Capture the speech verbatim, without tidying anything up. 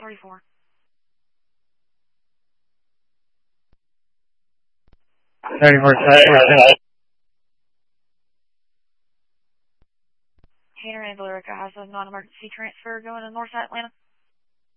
thirty-four. thirty-four, uh, Hainer and Valerica has a non-emergency transfer going to North Atlanta.